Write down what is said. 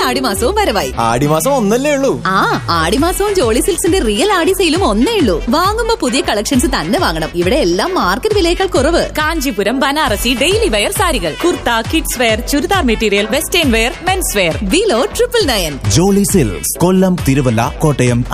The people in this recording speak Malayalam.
ആടിമാസവും വരവായി. ആടിമാസം ഒന്നല്ലേ ഉള്ളൂ? ആ, ആടിമാസവും ജോളി സിൽക്സിന്റെ റിയൽ ആടി സെയിലും ഒന്നേ ഉള്ളൂ. വാങ്ങുമ്പോ പുതിയ കളക്ഷൻസ് തന്നെ വാങ്ങണം. ഇവിടെ എല്ലാം മാർക്കറ്റ് വിലയേക്കാൾ കുറവ്. കാഞ്ചീപുരം, ബനാറസി, ഡെയിലി വെയർ സാരികൾ, kurta, kids wear, churidar material, western wear, men's wear. Below 999. Jolly silks, കൊല്ലം, തിരുവല്ല, കോട്ടയം,